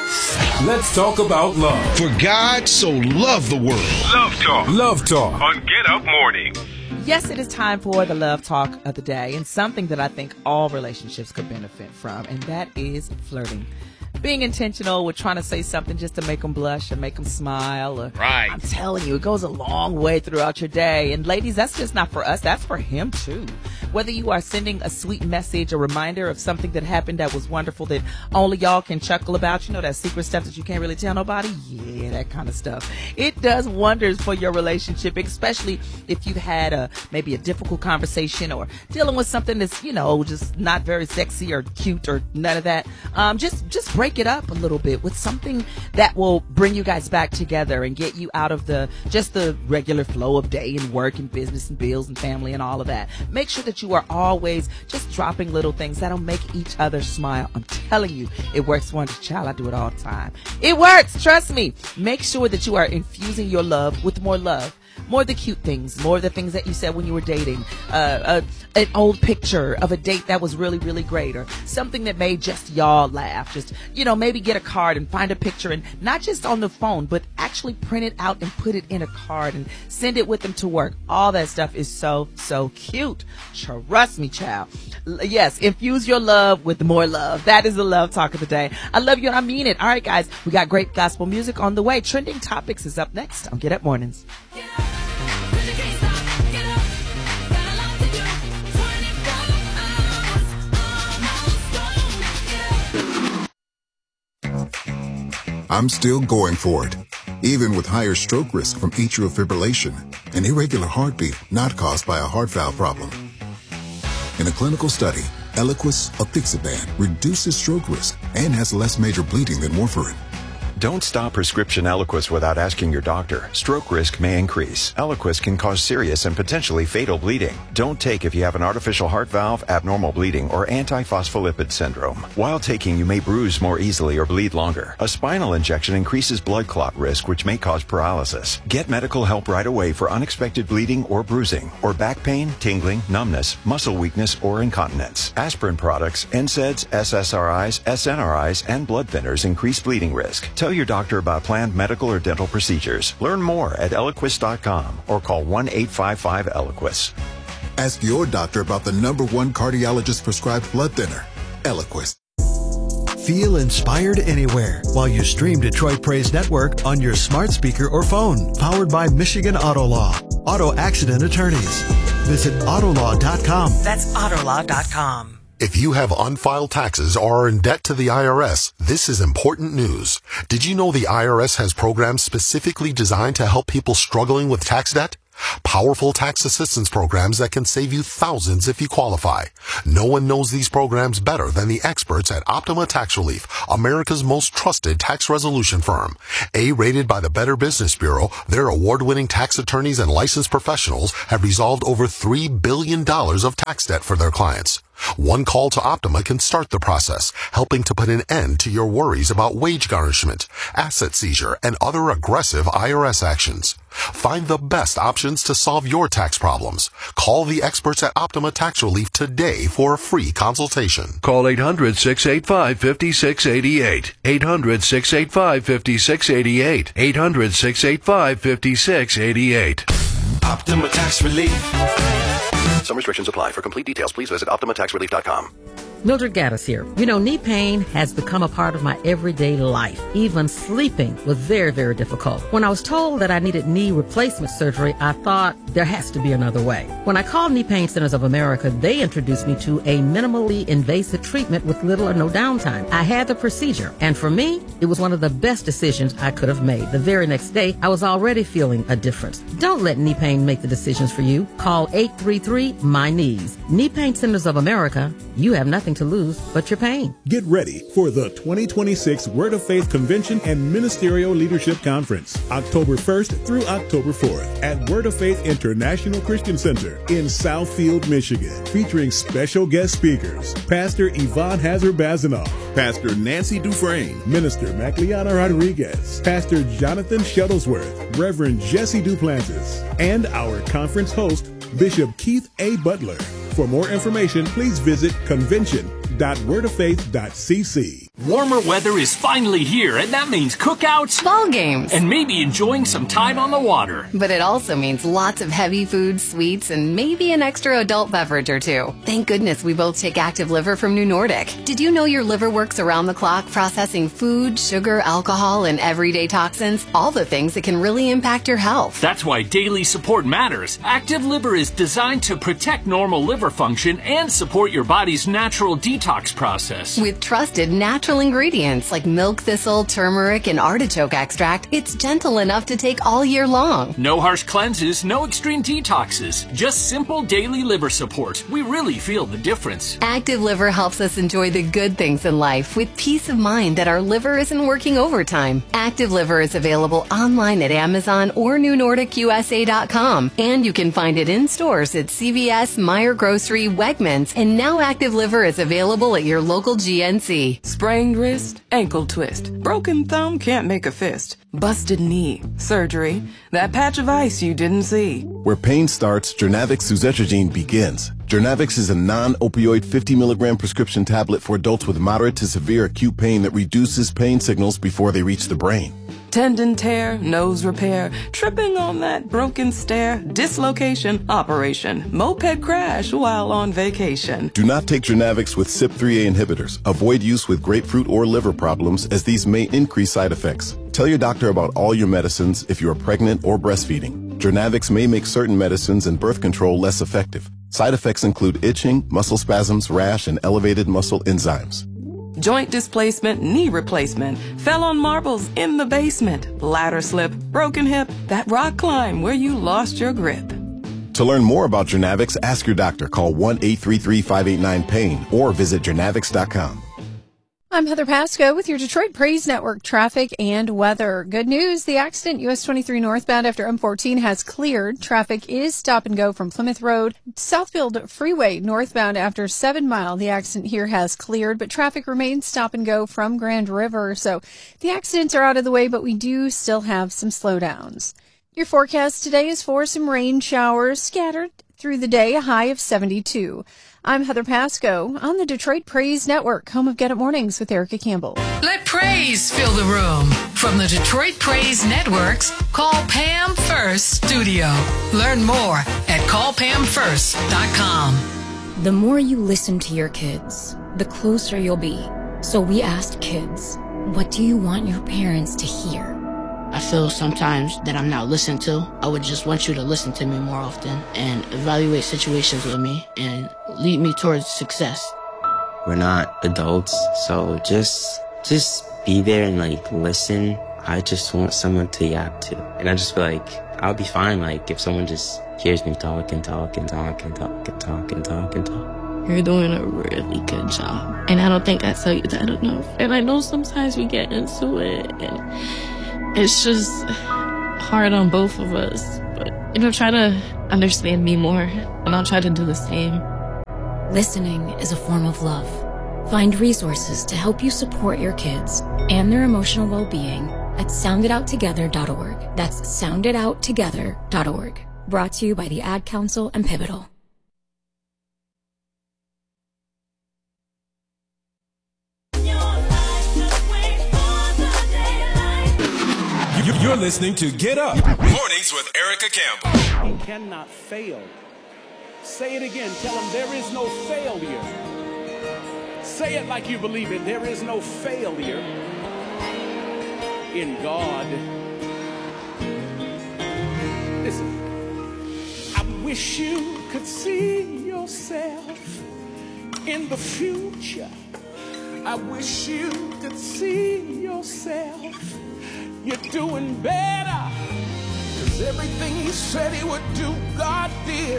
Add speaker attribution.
Speaker 1: Let's talk about love.
Speaker 2: For God so loved the world.
Speaker 3: Love Talk.
Speaker 1: Love Talk.
Speaker 3: On Get Up Morning.
Speaker 4: Yes, it is time for the Love Talk of the day, and something that I think all relationships could benefit from, and that is flirting. Being intentional with trying to say something just to make them blush or make them smile.
Speaker 2: Right.
Speaker 4: I'm telling you, it goes a long way throughout your day. And ladies, that's just not for us. That's for him, too. Whether you are sending a sweet message, a reminder of something that happened that was wonderful that only y'all can chuckle about, you know, that secret stuff that you can't really tell nobody. Yeah, that kind of stuff. It does wonders for your relationship, especially if you've had maybe a difficult conversation or dealing with something that's, you know, just not very sexy or cute or none of that. Just break it up a little bit with something that will bring you guys back together and get you out of the regular flow of day and work and business and bills and family and all of that. Make sure that you are always just dropping little things that'll make each other smile. I'm telling you, it works wonders, child. I do it all the time. It works. Trust me. Make sure that you are infusing your love with more love. More of the cute things, more of the things that you said when you were dating, an old picture of a date that was really, really great, or something that made just y'all laugh. Just, you know, maybe get a card and find a picture, and not just on the phone, but actually print it out and put it in a card and send it with them to work. All that stuff is so, so cute. Trust me, child. Yes, infuse your love with more love. That is the Love Talk of the day. I love you and I mean it. All right, guys, we got great gospel music on the way. Trending Topics is up next on Get Up Mornings.
Speaker 5: I'm still going for it, even with higher stroke risk from atrial fibrillation, an irregular heartbeat not caused by a heart valve problem. In a clinical study, Eliquis apixaban reduces stroke risk and has less major bleeding than warfarin.
Speaker 6: Don't stop prescription Eliquis without asking your doctor. Stroke risk may increase. Eliquis can cause serious and potentially fatal bleeding. Don't take if you have an artificial heart valve, abnormal bleeding, or antiphospholipid syndrome. While taking, you may bruise more easily or bleed longer. A spinal injection increases blood clot risk, which may cause paralysis. Get medical help right away for unexpected bleeding or bruising, or back pain, tingling, numbness, muscle weakness, or incontinence. Aspirin products, NSAIDs, SSRIs, SNRIs, and blood thinners increase bleeding risk. Tell your doctor about planned medical or dental procedures. Learn more at Eliquis.com or call 1-855-ELIQUIS.
Speaker 5: Ask your doctor about the #1 cardiologist prescribed blood thinner, Eliquis.
Speaker 7: Feel inspired anywhere while you stream Detroit Praise Network on your smart speaker or phone. Powered by Michigan Auto Law. Auto accident attorneys. Visit Autolaw.com.
Speaker 8: That's Autolaw.com.
Speaker 9: If you have unfiled taxes or are in debt to the IRS, this is important news. Did you know the IRS has programs specifically designed to help people struggling with tax debt? Powerful tax assistance programs that can save you thousands if you qualify. No one knows these programs better than the experts at Optima Tax Relief, America's most trusted tax resolution firm. A-rated by the Better Business Bureau, their award-winning tax attorneys and licensed professionals have resolved over $3 billion of tax debt for their clients. One call to Optima can start the process, helping to put an end to your worries about wage garnishment, asset seizure, and other aggressive IRS actions. Find the best options to solve your tax problems. Call the experts at Optima Tax Relief today for a free consultation.
Speaker 10: Call 800-685-5688. 800-685-5688. 800-685-5688.
Speaker 1: Optima Tax Relief.
Speaker 6: Some restrictions apply. For complete details, please visit OptimaTaxRelief.com.
Speaker 8: Mildred Gaddis here. You know, knee pain has become a part of my everyday life. Even sleeping was very, very difficult. When I was told that I needed knee replacement surgery, I thought there has to be another way. When I called Knee Pain Centers of America, they introduced me to a minimally invasive treatment with little or no downtime. I had the procedure, and for me, it was one of the best decisions I could have made. The very next day, I was already feeling a difference. Don't let knee pain make the decisions for you. Call 833-MY-KNEES. Knee Pain Centers of America, you have nothing to lose but your pain.
Speaker 11: Get ready for the 2026 Word of Faith Convention and Ministerial Leadership Conference, October 1st through October 4th at Word of Faith International Christian Center in Southfield, Michigan, featuring special guest speakers, Pastor Yvonne Hazard-Bazanoff, Pastor Nancy Dufresne, Minister Macliana Rodriguez, Pastor Jonathan Shuttlesworth, Reverend Jesse Duplantis, and our conference host, Bishop Keith A. Butler. For more information, please visit convention.wordoffaith.cc.
Speaker 3: Warmer weather is finally here, and that means cookouts,
Speaker 10: ball games,
Speaker 3: and maybe enjoying some time on the water.
Speaker 10: But it also means lots of heavy food, sweets, and maybe an extra adult beverage or two. Thank goodness we both take Active Liver from New Nordic. Did you know your liver works around the clock processing food, sugar, alcohol, and everyday toxins? All the things that can really impact your health.
Speaker 3: That's why daily support matters. Active Liver is designed to protect normal liver function and support your body's natural detox process.
Speaker 10: With trusted natural ingredients like milk thistle, turmeric, and artichoke extract, it's gentle enough to take all year long.
Speaker 3: No harsh cleanses, no extreme detoxes, just simple daily liver support. We really feel the difference.
Speaker 10: Active Liver helps us enjoy the good things in life with peace of mind that our liver isn't working overtime. Active Liver is available online at Amazon or NewNordicUSA.com, and you can find it in stores at CVS, Meijer Grocery, Wegmans, and now Active Liver is available at your local GNC.
Speaker 12: Sprained wrist, ankle twist, broken thumb can't make a fist, busted knee, surgery, that patch of ice you didn't see.
Speaker 13: Where pain starts, Jernavix suzetrigine begins. Jernavix is a non-opioid 50 milligram prescription tablet for adults with moderate to severe acute pain that reduces pain signals before they reach the brain.
Speaker 12: Tendon tear, nose repair, tripping on that broken stair, dislocation, operation, moped crash while on vacation.
Speaker 13: Do not take Jernavix with CYP3A inhibitors. Avoid use with grapefruit or liver problems, as these may increase side effects. Tell your doctor about all your medicines if you are pregnant or breastfeeding. Jernavix may make certain medicines and birth control less effective. Side effects include itching, muscle spasms, rash, and elevated muscle enzymes.
Speaker 12: Joint displacement, knee replacement, fell on marbles in the basement, ladder slip, broken hip, that rock climb where you lost your grip.
Speaker 13: To learn more about Jernavix, ask your doctor. Call 1-833-589-PAIN or visit Jernavix.com.
Speaker 14: I'm Heather Pasco with your Detroit Praise Network traffic and weather. Good news, the accident US 23 northbound after M14 has cleared. Traffic is stop and go from Plymouth Road. Southfield Freeway northbound after 7 Mile. The accident here has cleared, but traffic remains stop and go from Grand River. So the accidents are out of the way, but we do still have some slowdowns. Your forecast today is for some rain showers scattered through the day, a high of 72. I'm Heather Pasco on the Detroit Praise Network, home of Get Up Mornings with Erica Campbell.
Speaker 15: Let praise fill the room. From the Detroit Praise Network's Call Pam First studio. Learn more at callpamfirst.com.
Speaker 16: The more you listen to your kids, the closer you'll be. So we asked kids, what do you want your parents to hear?
Speaker 17: I feel sometimes that I'm not listened to. I would just want you to listen to me more often and evaluate situations with me and lead me towards success.
Speaker 18: We're not adults, so just be there and listen. I just want someone to yap to. And I just feel like I'll be fine if someone just hears me talk and talk and talk and talk and talk and talk and talk.
Speaker 19: You're doing a really good job. And I don't think I tell you that enough. And I know sometimes we get into it and it's just hard on both of us. But, try to understand me more, and I'll try to do the same.
Speaker 16: Listening is a form of love. Find resources to help you support your kids and their emotional well-being at sounditouttogether.org. That's sounditouttogether.org. Brought to you by the Ad Council and Pivotal.
Speaker 1: You're listening to Get Up Mornings with Erica Campbell.
Speaker 20: He cannot fail. Say it again. Tell him there is no failure. Say it like you believe it. There is no failure in God. Listen. I wish you could see yourself in the future. I wish you could see yourself. You're doing better, 'cause everything he said he would do, God did.